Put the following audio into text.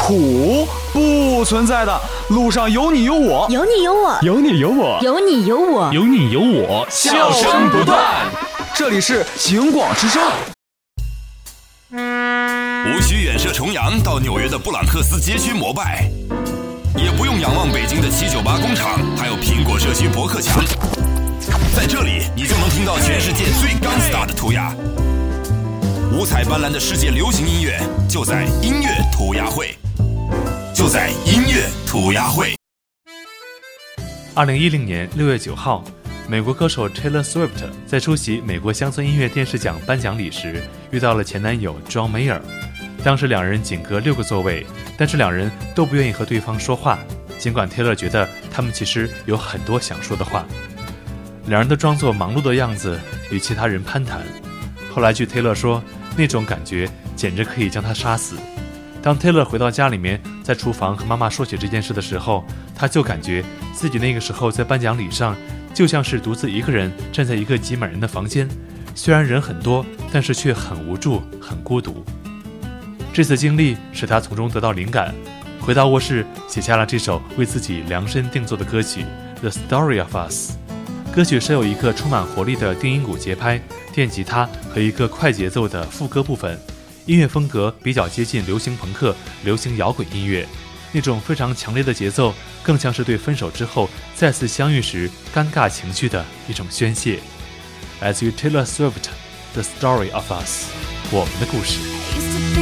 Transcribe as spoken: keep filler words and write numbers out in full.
苦不存在的，路上有你有我， 有你有我， 有你有我， 有你有我， 有你有我， 笑声不断。这里是警广之声。 无需远涉重洋到纽约的布朗克斯街区膜拜，也不用仰望北京的七九八工厂，还有苹果社区博客墙。在这里，你就能听到全世界最钢 star 的涂鸦。五彩斑斓的世界流行音乐，就在音乐涂鸦会，就在音乐涂鸦会。 二零一零年六月九号，美国歌手 Taylor Swift 在出席美国乡村音乐电视奖颁奖礼时，遇到了前男友 John Mayer。当时两人仅隔六个座位，但是两人都不愿意和对方说话，尽管 Taylor 觉得他们其实有很多想说的话。两人都装作忙碌的样子，与其他人攀谈。后来据 Taylor 说，那种感觉简直可以将他杀死。当 Taylor 回到家里面，在厨房和妈妈说起这件事的时候，他就感觉自己那个时候在颁奖礼上就像是独自一个人站在一个挤满人的房间，虽然人很多，但是却很无助很孤独。这次经历使他从中得到灵感，回到卧室写下了这首为自己量身定做的歌曲 The Story of Us。 歌曲是有一个充满活力的定音鼓节拍、电吉他和一个快节奏的副歌部分，音乐风格比较接近流行朋克、流行摇滚音乐，那种非常强烈的节奏更像是对分手之后再次相遇时尴尬情绪的一种宣泄。来自于 Taylor Swift The Story of Us， 我们的故事。